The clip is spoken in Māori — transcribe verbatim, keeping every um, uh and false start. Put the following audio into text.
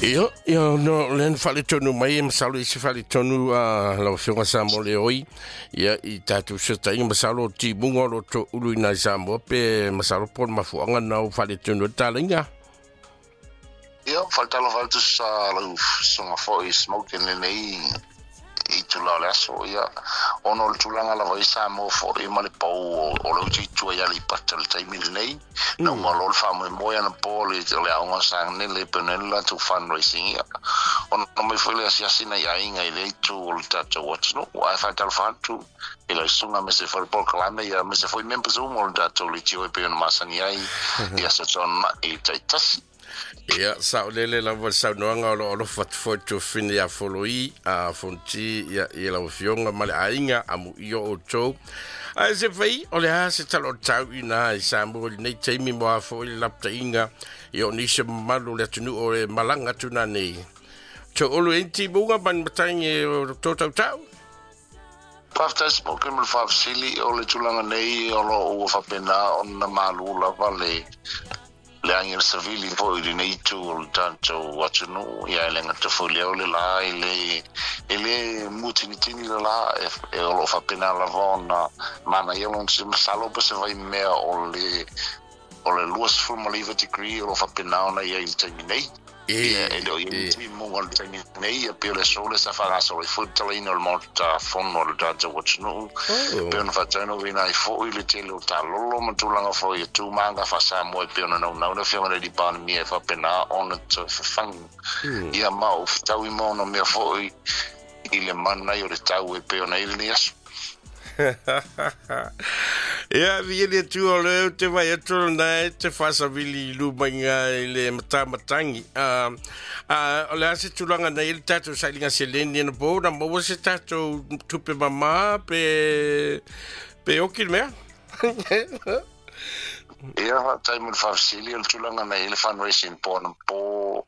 Io, io no, len fale tonu mai e masalo i se fale tonu a lau whionga Samoa le oi. Ia i tātou seta inga masalo ti bunga lo to ului nai Samoa pe masalo pon mafuanga nau fale tonu talinga. Ia, fale talo fale tu sa lau songa fo i smoke ne nei i tula le aso ia. Ono le tulanga la vai Samoa fo i male pau o lau ti tua ia li pata le taimi nei. Nau malo le wha mo ia na pole le aunga sang ne le penela tu fundraising ia. Ono mai fwele asi asina ia inga i le tu o le tata watino. Wa e whai talo whantu i la sunga me se whare pol kalame ia me se fwoi members o mo le tata o le tio e pe ona masani ai ia se tona i taitasi. Ia, sa o lele la wa sa noanga o lo o lo fat fo to fini a foloi a fonti ia i la whionga male ainga amu io o tau. A se fai o le ha se talo tau ina i Samoa li nei teimi mo a fo i lapta inga i o nisa malu le tunu o e malanga tuna nei. To olu enti bunga ban matangi o tau tau tau? Paftas mo kemul fafsili o le tulanga nei o lo ua whapena o na malu la vale le angel savili fo i nei tu o le tanto watunu ia le ngata fo le o le la i le i le mutini tini le la e o lo whapena la vona mana ia lon se masalo pa se vai mea o le o le luas formaliva degree o lo whapena ona ia i le taimi nei ia e lo i le mo o le taimi nei ia pe le sole sa whanga so le futalina o le monta fono o le tanto watunu pe ona whatano vina i fo i le tele o ta lolo matulanga fo i tu manga fa Samoa pe ona nau nau na whianga le pana mi e whapena ona to whawhangu ia mau tau i mono mea fo i i le mana i o le tau e pe ona i le asu. Ia, vile tu o leo te vai atolo nai te whasawili lumainga i le matamatangi. O le ase tulanga na i le tatou sailinga se leni na po, na maua se tatou tupe mama pe pe oki le mea. Ia, taimul whawsili o le tulanga na i le fundraising po na po